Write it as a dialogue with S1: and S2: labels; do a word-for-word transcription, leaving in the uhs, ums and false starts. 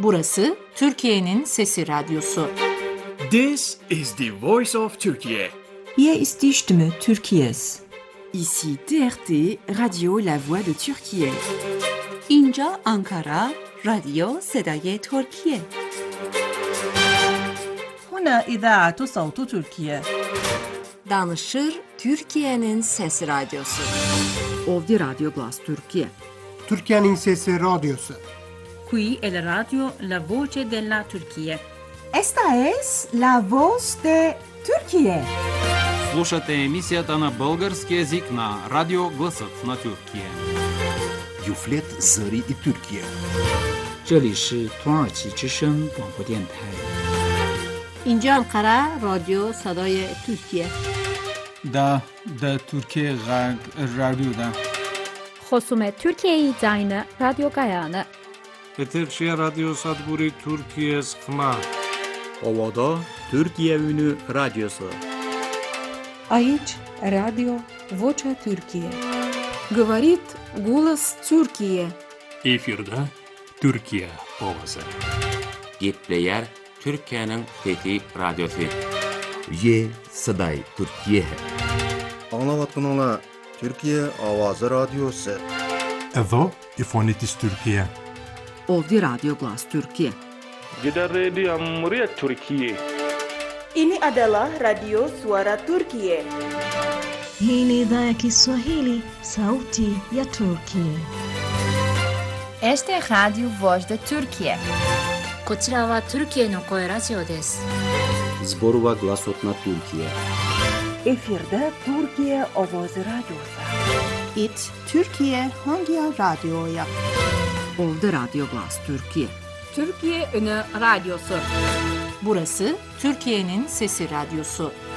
S1: Burası Türkiye'nin Sesi Radyosu.
S2: This is the voice of Turkey.
S3: Hier ist die Stimme Türkiye's.
S4: Ici T R T, Radio La Voix de Türkiye.
S3: اینجا آنکارا، رادیو صدای ترکیه.
S5: هنا إذاعة صوت تركيا.
S1: Danışır Türkiye'nin Sesi Radyosu.
S4: Ovdje Radio Glas Türkiye.
S6: Türkiye'nin Sesi Radyosu.
S5: Qui è la radio La Voce della Turchia.
S7: Esta es La Voz de Türkiye.
S8: Слушате емисията на български език на Радио Гласът на Türkiye.
S9: Юфлет Зари и Türkiye.
S10: 这里是土耳其之声广播电台。
S1: اینجا انقره رادیو صدای ترکیه.
S11: دا دا ترکیه غرب رادیو دا.
S12: خصوم ترکیه داینه رادیو گایانه.
S13: Peterşehir Radyo Sadburi Türkiye Sıkma.
S14: Ovada Türkiye Ünü Radyosu.
S15: Aici Radio Vocea Türkiye.
S16: Говорит голос Türkiye.
S17: Efirde Türkiye ovası.
S18: Gepleyer Türkiye'nin Fethi Radyosu.
S9: Ye Saday Türkiye.
S19: Anlavatınla Türkiye Avazı Radyosu.
S20: Evo İfonitis Türkiye.
S4: Ovdje Radio Glas Türkiye.
S13: Gidan Radio Muryat Türkiye.
S21: Ini adalah Radio Suara Turkiye.
S22: Hii ni idhaa ya Kiswahili, Sauti ya Turkiye.
S23: Este es Radio Voz de Turkiye.
S24: こちらはトルキエの声ラジオです。
S14: Zborova Glasot na Türkiye.
S21: Efirde Türkiye Ovoz Radyosu.
S25: It Türkiye Hangi Radyo'ya?
S4: Ovdje Radio Glas Türkiye.
S1: Türkiye Ünü Radyosu. Burası Türkiye'nin Sesi Radyosu.